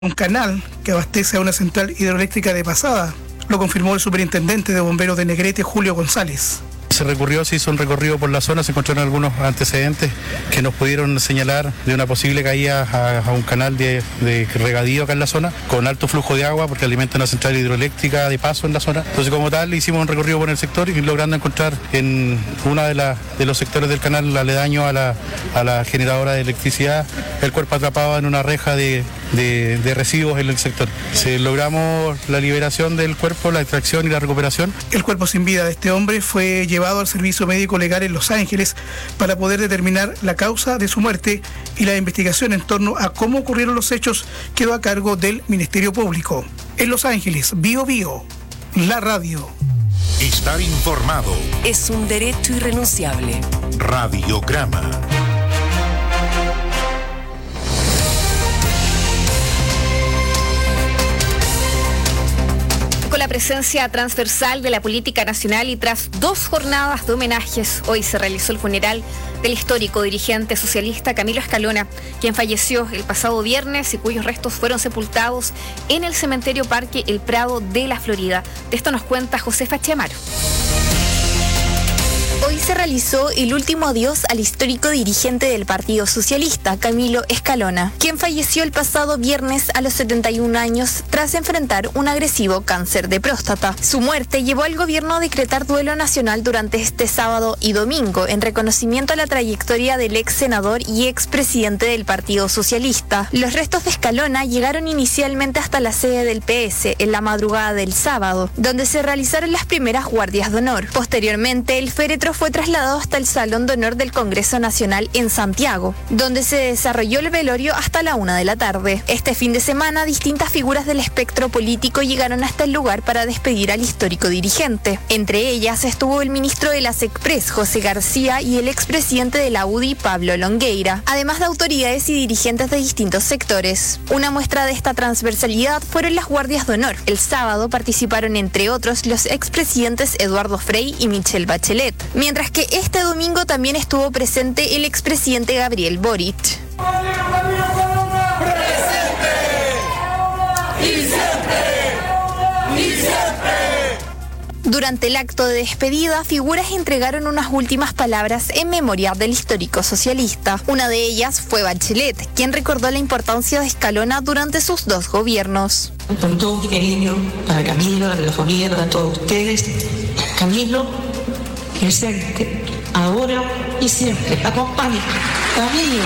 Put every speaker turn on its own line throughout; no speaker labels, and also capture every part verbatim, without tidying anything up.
un canal que abastece a una central hidroeléctrica de Pasada. Lo confirmó el superintendente de bomberos de Negrete, Julio González.
Se recurrió, se hizo un recorrido por la zona, se encontraron algunos antecedentes que nos pudieron señalar de una posible caída a, a un canal de, de regadío acá en la zona, con alto flujo de agua porque alimenta una central hidroeléctrica de paso en la zona. Entonces, como tal, hicimos un recorrido por el sector y logrando encontrar en uno de, la, de los sectores del canal aledaño a la, a la generadora de electricidad, el cuerpo atrapado en una reja de, de, de residuos en el sector. Se logramos la liberación del cuerpo, la extracción y la recuperación.
El cuerpo sin vida de este hombre fue llevado al servicio médico legal en Los Ángeles para poder determinar la causa de su muerte, y la investigación en torno a cómo ocurrieron los hechos quedó a cargo del Ministerio Público. En Los Ángeles, Bio Bio, la radio.
Estar informado
es un derecho irrenunciable.
Radiograma.
Con la presencia transversal de la política nacional y tras dos jornadas de homenajes, hoy se realizó el funeral del histórico dirigente socialista Camilo Escalona, quien falleció el pasado viernes y cuyos restos fueron sepultados en el cementerio Parque El Prado de la Florida. De esto nos cuenta Josefa Chiamaro.
Hoy se realizó el último adiós al histórico dirigente del Partido Socialista, Camilo Escalona, quien falleció el pasado viernes a los setenta y un años tras enfrentar un agresivo cáncer de próstata. Su muerte llevó al gobierno a decretar duelo nacional durante este sábado y domingo en reconocimiento a la trayectoria del ex senador y expresidente del Partido Socialista. Los restos de Escalona llegaron inicialmente hasta la sede del P S en la madrugada del sábado, donde se realizaron las primeras guardias de honor. Posteriormente, el féretro fue trasladado hasta el Salón de Honor del Congreso Nacional en Santiago, donde se desarrolló el velorio hasta la una de la tarde. Este fin de semana, distintas figuras del espectro político llegaron hasta el lugar para despedir al histórico dirigente. Entre ellas estuvo el ministro de la SECPRES, José García, y el expresidente de la U D I, Pablo Longueira, además de autoridades y dirigentes de distintos sectores. Una muestra de esta transversalidad fueron las guardias de honor. El sábado participaron, entre otros, los expresidentes Eduardo Frei y Michelle Bachelet, mientras que este domingo también estuvo presente el expresidente Gabriel Boric.
¡Presente! ¡Y siempre! ¡Y siempre!
Durante el acto de despedida, figuras entregaron unas últimas palabras en memoria del histórico socialista. Una de ellas fue Bachelet, quien recordó la importancia de Escalona durante sus dos gobiernos.
Con todo mi cariño para Camilo, para la familia, para todos ustedes, Camilo, presente, ahora y siempre. Acompaña. Camilo,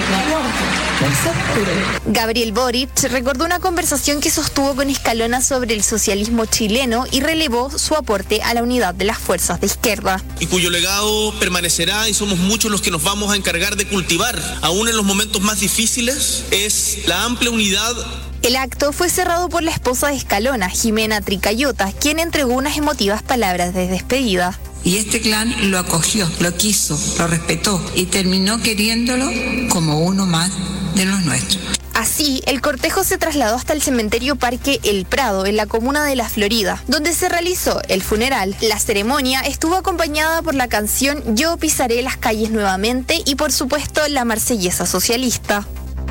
Gabriel Boric recordó una conversación que sostuvo con Escalona sobre el socialismo chileno y relevó su aporte a la unidad de las fuerzas de izquierda.
Y cuyo legado permanecerá, y somos muchos los que nos vamos a encargar de cultivar, aún en los momentos más difíciles, es la amplia unidad.
El acto fue cerrado por la esposa de Escalona, Jimena Tricayota, quien entregó unas emotivas palabras de despedida.
Y este clan lo acogió, lo quiso, lo respetó y terminó queriéndolo como uno más de los nuestros.
Así, el cortejo se trasladó hasta el cementerio Parque El Prado, en la comuna de La Florida, donde se realizó el funeral. La ceremonia estuvo acompañada por la canción Yo pisaré las calles nuevamente y, por supuesto, la marsellesa socialista.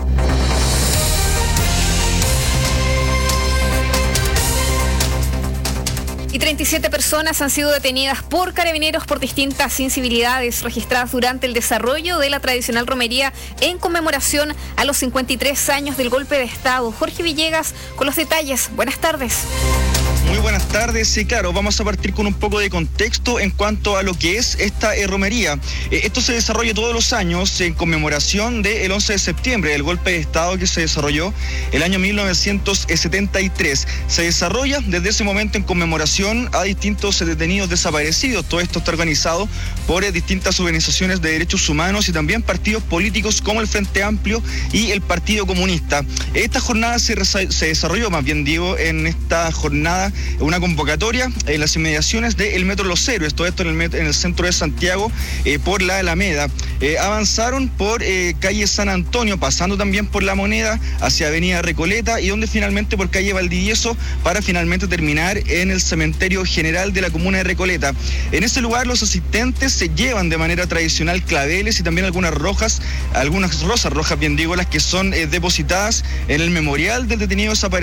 Y treinta y siete personas han sido detenidas por carabineros por distintas incivilidades registradas durante el desarrollo de la tradicional romería en conmemoración a los cincuenta y tres años del golpe de Estado. Jorge Villegas con los detalles. Buenas tardes.
Muy buenas tardes, sí, claro, vamos a partir con un poco de contexto en cuanto a lo que es esta eh, romería. Eh, esto se desarrolla todos los años en conmemoración del once de septiembre, el golpe de Estado que se desarrolló el año mil novecientos setenta y tres. Se desarrolla desde ese momento en conmemoración a distintos detenidos desaparecidos. Todo esto está organizado por eh, distintas organizaciones de derechos humanos y también partidos políticos como el Frente Amplio y el Partido Comunista. Esta jornada se, se desarrolló, más bien digo, en esta jornada una convocatoria en las inmediaciones del Metro Los Héroes, todo esto en el, met- en el centro de Santiago, eh, por la Alameda. Eh, avanzaron por eh, calle San Antonio, pasando también por La Moneda, hacia avenida Recoleta, y donde finalmente por calle Valdivieso, para finalmente terminar en el cementerio general de la comuna de Recoleta. En ese lugar los asistentes se llevan de manera tradicional claveles y también algunas rojas, algunas rosas rojas, bien digo, las que son eh, depositadas en el memorial del detenido desaparecido